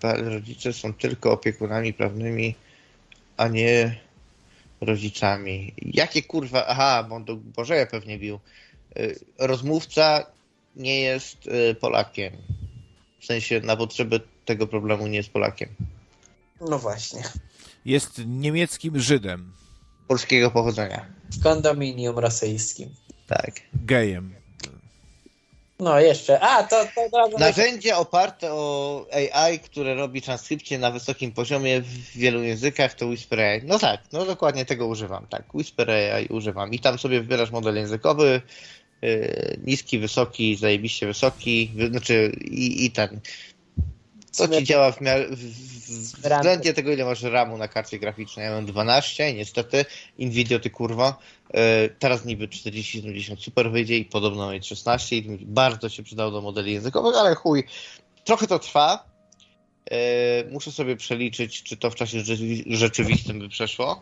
rodzice.pl rodzice są tylko opiekunami prawnymi, a nie rodzicami. Jakie kurwa... Aha, bo on do Bożeja pewnie bił. Rozmówca nie jest Polakiem. W sensie na potrzeby tego problemu nie jest Polakiem. No właśnie. Jest niemieckim Żydem. Polskiego pochodzenia. W kondominium rosyjskim. Tak. Gejem. No jeszcze. To od razu... Narzędzie oparte o AI, które robi transkrypcję na wysokim poziomie w wielu językach, to Whisper AI. No tak, no dokładnie tego używam. Tak, Whisper AI używam. I tam sobie wybierasz model językowy, niski, wysoki, zajebiście wysoki, znaczy i ten. To ci działa względnie tego, ile masz RAMu na karcie graficznej. Ja mam 12, niestety. Nvidia, ty kurwa. Teraz niby 4070 Super wyjdzie i podobno mieć 16 i bardzo się przydało do modeli językowych, ale chuj. Trochę to trwa. Muszę sobie przeliczyć, czy to w czasie rzeczywistym by przeszło.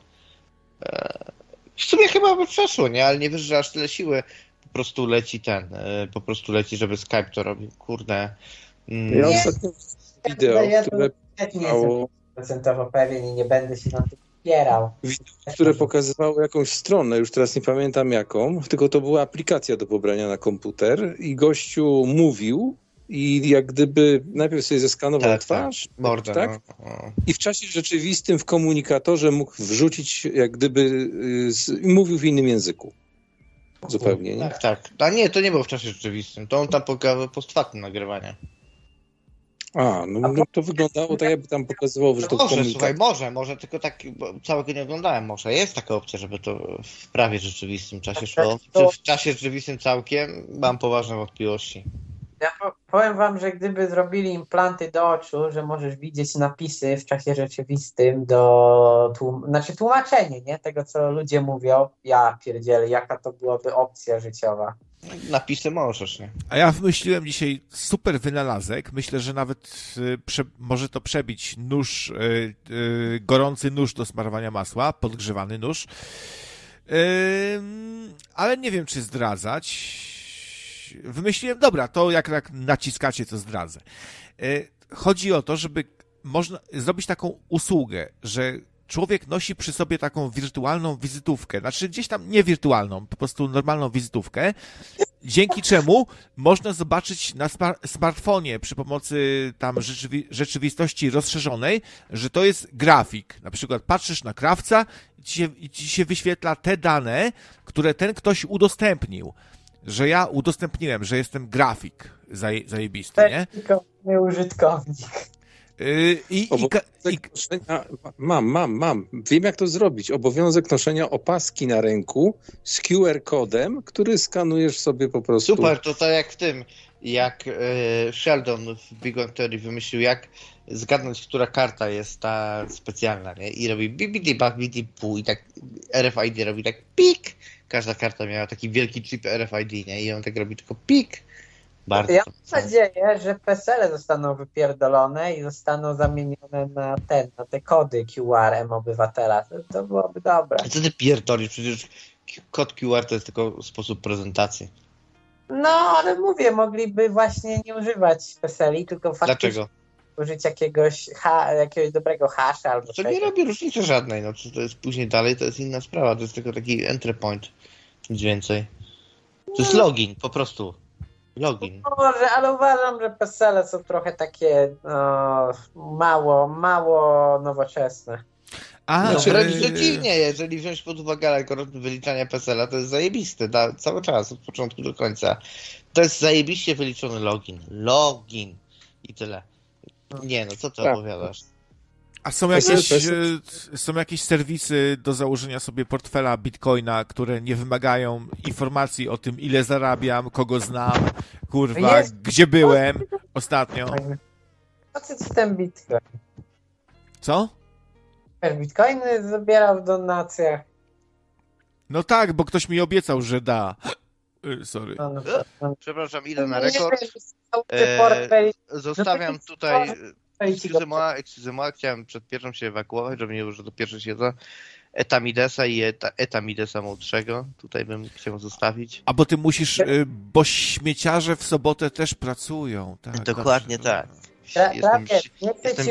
W sumie chyba by przeszło, nie? Ale nie wiesz, że aż tyle siły po prostu leci, żeby Skype to robił. Kurde. Ja ostatnio wideo, które nie procentowo pewien i nie będę się na tym opierał. Które pokazywało jakąś stronę, już teraz nie pamiętam jaką, tylko to była aplikacja do pobrania na komputer i gościu mówił i jak gdyby najpierw sobie zeskanował twarz, mordę, tak? No. I w czasie rzeczywistym w komunikatorze mógł wrzucić jak gdyby mówił w innym języku. Zupełnie, nie? Tak. A nie, to nie było w czasie rzeczywistym. To on tam pokazał post factum nagrywania. No to wyglądało tak, jakby tam pokazywało, że to słuchaj, może, tylko tak całego nie oglądałem. Może jest taka opcja, żeby to w prawie rzeczywistym czasie szło. Czy w czasie rzeczywistym całkiem? Mam poważne wątpliwości. Ja powiem wam, że gdyby zrobili implanty do oczu, że możesz widzieć napisy w czasie rzeczywistym tłumaczenie, nie? Tego, co ludzie mówią, ja pierdzielę, jaka to byłaby opcja życiowa. Napisy możesz, nie? A ja wymyśliłem dzisiaj super wynalazek. Myślę, że nawet może to przebić nóż, gorący nóż do smarowania masła, podgrzewany nóż. Ale nie wiem, czy zdradzać. Wymyśliłem, dobra, to jak naciskacie, to zdradzę. Chodzi o to, żeby można zrobić taką usługę, że człowiek nosi przy sobie taką wirtualną wizytówkę, znaczy gdzieś tam nie wirtualną, po prostu normalną wizytówkę, dzięki czemu można zobaczyć na smartfonie przy pomocy tam rzeczywistości rozszerzonej, że to jest grafik. Na przykład patrzysz na krawca i ci się wyświetla te dane, które ten ktoś udostępnił. Że ja udostępniłem, że jestem grafik zajebisty, nie? Nie użytkownik. Mam. Wiem, jak to zrobić. Obowiązek noszenia opaski na ręku z QR-kodem, który skanujesz sobie po prostu. Super, to tak jak w tym, jak Sheldon w Big Bang Theory wymyślił, jak zgadnąć, która karta jest ta specjalna, nie? I robi bibidi-babidi-pu i tak RFID robi tak pik. Każda karta miała taki wielki chip RFID, nie? I on tak robi tylko pik. Bardzo. Ja mam nadzieję, że PESEL-e zostaną wypierdolone i zostaną zamienione na te kody QR M-Obywatela. To byłoby dobre. A co ty pierdolisz? Przecież kod QR to jest tylko sposób prezentacji. No, ale mówię, mogliby właśnie nie używać PESEL-i, tylko faktycznie Dlaczego? użyć jakiegoś dobrego hasza albo To nie robi różnicy żadnej. No, czy to jest później dalej, to jest inna sprawa. To jest tylko taki entry point. Nic więcej. To jest login, po prostu. Login. Może, ale uważam, że PESEL-e są trochę takie mało nowoczesne. Dziwnie, jeżeli wziąć pod uwagę algorytm wyliczania PESEL-a, to jest zajebiste, cały czas, od początku do końca. To jest zajebiście wyliczony login. Login. I tyle. Nie, no co ty opowiadasz? A są jakieś serwisy do założenia sobie portfela Bitcoina, które nie wymagają informacji o tym, ile zarabiam, kogo znam, kurwa, gdzie byłem ostatnio. Po co ci ten Bitcoin? Co? Bitcoiny zabierał w donacjach. No tak, bo ktoś mi obiecał, że da. Sorry. Przepraszam, idę na rekord. Zostawiam tutaj Excusez-moi, chciałem przed pierwszą się ewakuować, żeby nie było, że to pierwsze siedzę. Etamidesa i Etamidesa młodszego. Tutaj bym chciał zostawić. A bo ty musisz, bo śmieciarze w sobotę też pracują. Tak, dokładnie tak. Jestem